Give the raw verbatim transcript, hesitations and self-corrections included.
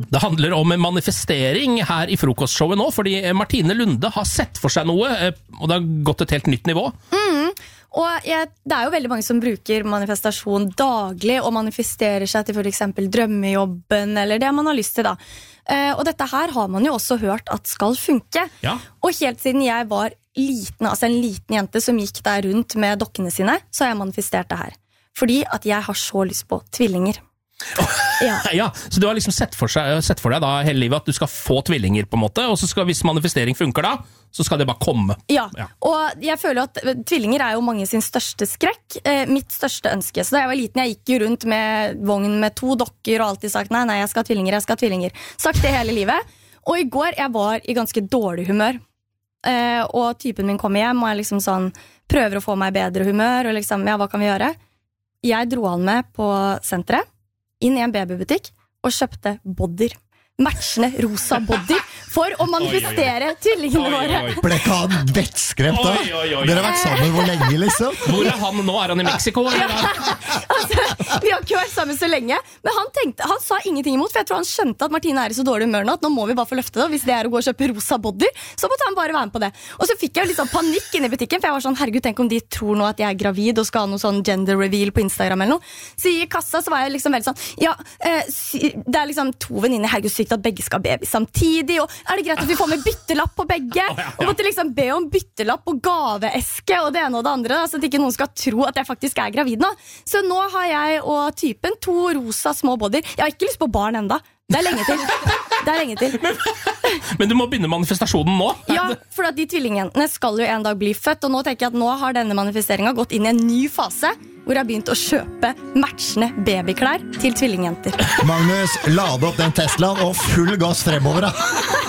Det handler om manifestering her i frokostshowet nå, fordi Martine Lunde har sett for seg noe, og det har gått et helt nytt nivå. Mm. Og jeg, det er jo veldig mange som bruker manifestasjon daglig og manifesterer seg til for eksempel drømmejobben eller det man har lyst til da. Uh, og dette her har man jo også hørt at skal funke. Ja. Og helt siden jeg var liten, altså en liten jente som gikk der rundt med dokkene sine, så har jeg manifestert det her. Fordi at jeg har så lyst på tvillinger. Oh. Ja. ja, så du har liksom sett for, seg, sett for deg da hele livet at du skal få tvillinger på en måte, og så skal, hvis manifestering funker da, så skal det bare komme. Ja, ja. Og jeg føler at tvillinger er jo mange sin største skrekk, eh, mitt største ønske. Så da jeg var liten, jeg gikk jo rundt med vogn med to dokker og alltid sagt, nei, nei, jeg skal ha tvillinger, jeg skal ha tvillinger. Sagt det hele livet. Og i går, jeg var i ganske dårlig humør. Eh, og typen min kommer hjem, og jeg liksom sånn, prøver å få meg bedre humør, og liksom, ja, hva kan vi gjøre? Jeg dro han med på senteret, inn i en babybutikk og kjøpte bodyer. Matchende rosa bodyer for å manifestere tvillingene våre. Ble ikke han vettskremt da? Dere har vært sammen hvor lenge liksom? Hvor er han nå? Er han i Mexico? Ja. Altså, vi har ikke vært sammen så lenge, men han, tenkte, han sa ingenting imot, for jeg tror han skjønte at Martine er i så dårlig humør nå, at nå må vi bare få løfte det, og hvis det er å gå og kjøpe rosa bodyer, så måtte han bare være med på det. Og så fikk jeg jo litt sånn panikk inne i butikken, for jeg var sånn, herregud, tenk om de tror nå at jeg er gravid og skal ha noe sånn gender reveal på Instagram eller noe. Så i kassa så var jeg liksom veldig sånn, ja, eh, det er liksom to venninner, herregud, sykt at begge skal ha baby samtidig, og er det greit at vi får med byttelapp på begge? Og måtte liksom be om byttelapp og gaveeske og det ene og det andre, da, så at ikke noen skal tro at jeg faktisk er gravid nå. Så nå har jeg og typen to rosa små bodyer. Jeg har ikke lyst på barn enda. Det er lenge til. Det er lenge til. Men, men du må begynne manifestasjonen nå. Ja, for at de tvillingene skal jo en dag bli født, og nå tenker jeg at nå har denne manifesteringen gått inn i en ny fase, hvor jeg har begynt å kjøpe matchende babyklær til tvillingjenter. Magnus, lade opp den Teslaen og full gass fremover da.